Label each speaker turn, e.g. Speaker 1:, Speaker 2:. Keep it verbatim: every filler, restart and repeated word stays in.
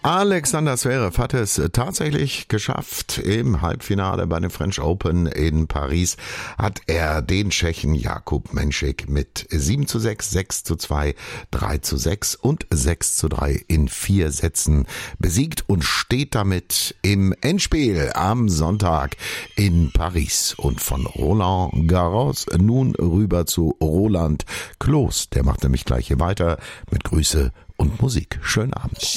Speaker 1: Alexander Zverev hat es tatsächlich geschafft. Im Halbfinale bei den French Open in Paris hat er den Tschechen Jakub Menšík mit sieben zu sechs, sechs zu zwei, drei zu sechs und sechs zu drei in vier Sätzen besiegt und steht damit im Endspiel am Sonntag in Paris. Und von Roland Garros nun rüber zu Roland Klos. Der macht nämlich gleich hier weiter mit Grüße und Musik. Schönen Abend.